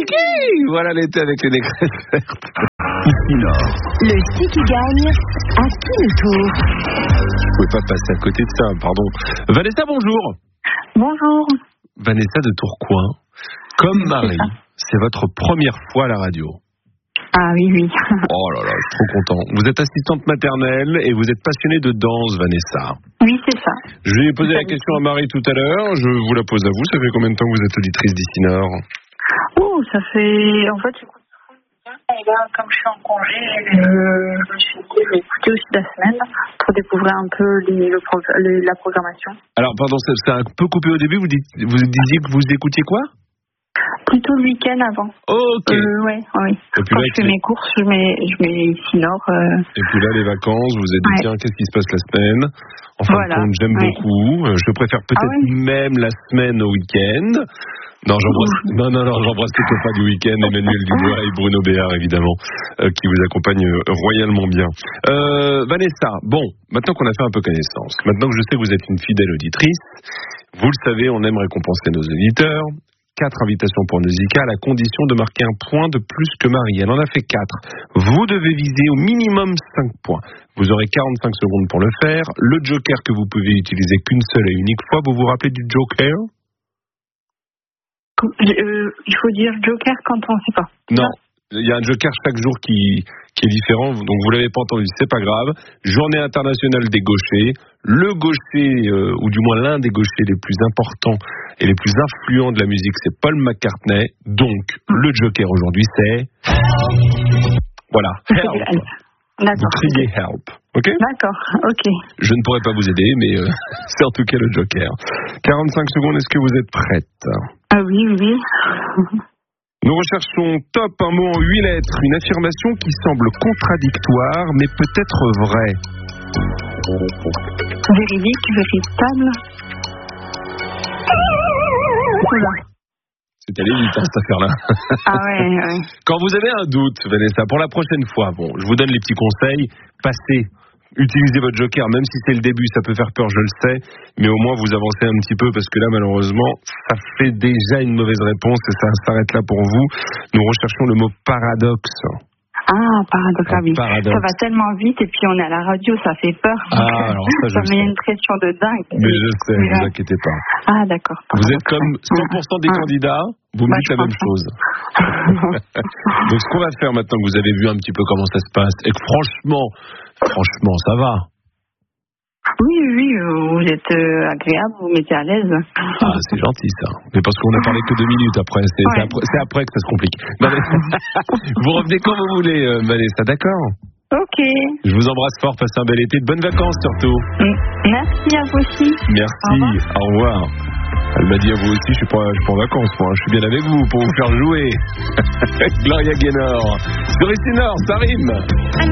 Voilà l'été avec les négresses vertes. Ici Nord. Le ski qui gagne, à qui le tour? Vous pouvez pas passer à côté de ça, pardon. Vanessa, bonjour. Bonjour. Vanessa de Tourcoing. Comme Marie, c'est votre première fois à la radio. Ah oui. Oh là là, je suis trop content. Vous êtes assistante maternelle et vous êtes passionnée de danse, Vanessa. Oui, c'est ça. Je vais poser la question à Marie tout à l'heure. Je vous la pose à vous. Ça fait combien de temps que vous êtes auditrice d'Ici Nord? Oh, ça fait... En fait, j'écoute et là, comme je suis en congé, je me suis dit, je vais écouter aussi la semaine pour découvrir un peu la programmation. Alors, pardon, c'est un peu coupé au début. Vous disiez que vous écoutiez quoi? Plutôt le week-end avant. Ok. Oui. Quand je fais mes courses, je mets Ici Nord. Et puis là, les vacances, vous vous êtes dit, tiens, qu'est-ce qui se passe la semaine? En fin de compte, j'aime beaucoup. Je préfère peut-être même la semaine au week-end. Non, j'embrasse les copains du week-end, Emmanuel Dubois et Bruno Béard, évidemment, qui vous accompagnent royalement bien. Vanessa, bon, maintenant qu'on a fait un peu connaissance, maintenant que je sais que vous êtes une fidèle auditrice, vous le savez, on aime récompenser nos auditeurs. 4 invitations pour Nausicaa, à la condition de marquer un point de plus que Marie. Elle en a fait 4. Vous devez viser au minimum 5 points. Vous aurez 45 secondes pour le faire. Le joker que vous pouvez utiliser qu'une seule et unique fois. Vous vous rappelez du joker? Il faut dire joker quand on ne sait pas. Non. Il y a un joker chaque jour qui est différent, donc vous l'avez pas entendu, c'est pas grave. Journée internationale des gauchers. Le gaucher, ou du moins l'un des gauchers les plus importants et les plus influents de la musique, c'est Paul McCartney. Donc, le joker aujourd'hui, c'est... Voilà, help. Vous criez help, ok? D'accord, ok. Je ne pourrai pas vous aider, mais c'est en tout cas le joker. 45 secondes, est-ce que vous êtes prête? Ah oui. Nous recherchons top, un mot en 8 lettres, une affirmation qui semble contradictoire, mais peut-être vraie. Véridique, véritable. Voilà. C'est allé vite, cette affaire-là. Ah ouais. Quand vous avez un doute, Vanessa, pour la prochaine fois, bon, je vous donne les petits conseils, passez. Utilisez votre joker, même si c'est le début, ça peut faire peur, je le sais, mais au moins vous avancez un petit peu, parce que là, malheureusement, ça fait déjà une mauvaise réponse et ça s'arrête là pour vous. Nous recherchons le mot paradoxe. Ah, paradoxe, oui. Paradoxe. Ça va tellement vite et puis on est à la radio, ça fait peur. Alors ça met une pression de dingue. Mais je sais, ne vous inquiétez pas. Ah, d'accord. Vous êtes comme 100% des candidats, vous me dites la même chose. Donc ce qu'on va faire maintenant que vous avez vu un petit peu comment ça se passe, et que franchement, ça va. Oui, vous êtes agréable, vous mettez à l'aise. Ah, c'est gentil ça. Mais parce qu'on a parlé que 2 minutes après, c'est après que ça se complique. Non, mais vous revenez quand vous voulez, Vanessa, d'accord? Ok. Je vous embrasse fort, passez un bel été, de bonnes vacances surtout. Merci à vous aussi. Merci, au revoir. Elle m'a dit à vous aussi, je suis pas en vacances, moi. Je suis bien avec vous pour vous faire jouer. Gloria Gaynor. Sur Ici Nord, ça rime.